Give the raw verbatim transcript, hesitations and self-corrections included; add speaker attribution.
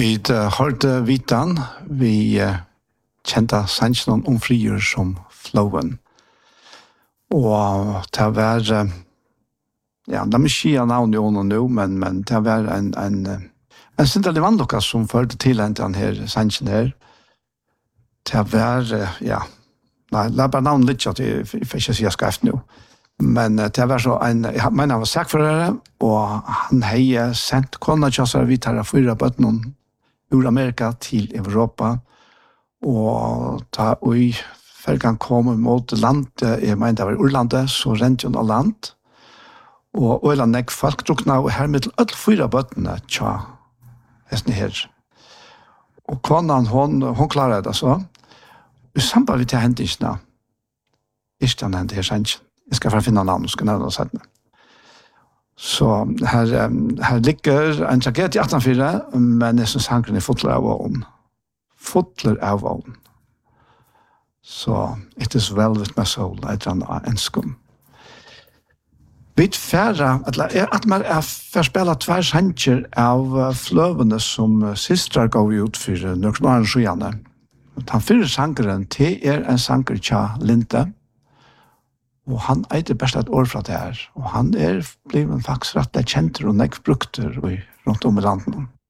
Speaker 1: Vi uh, hørte Vitan, vi uh, kjente sannsjonen om frigjør som flowen. Og det var, uh, ja, det er mye navn i ånden nå, men, men det var en, en, en sindelig vannlokka som førte til en til denne sannsjonen her. Det var, uh, ja, nei, det er bare navn litt, at jeg får ikke si jeg skal efter nå. Men uh, det var så en, jeg mener han var sakførere, og han har sendt kona kjøsere vidt her av fyra bøttene ur Amerika til Europa, og da vi fergen kom mot landet, jeg mener det var Urlandet, så rent jo noe land, og øyne nek folk drukna, og her med alle fyra bøttene, tja, hesten her. Og kona, hun, hun klarer det så, i samband med til hendelsene, ikke den hendte her sannsyn. Jeg skal finne navn, skal nevne oss henne. Så her, her ligger en tragedie i attenfire, men jeg synes sankeren er fotler av ånden. Fotler av ånden. Så it is well with my soul, et eller annet ønsken. Vi færre, at man er forspillet tvær sanger av fløvene som sistrar går ut for noen år siden. Den fyrre sangeren til er en sanger tja Linde, og han eiter best et år fra det her, og han er blevet faktisk rett og kjent og nekk brukter rundt om i landet.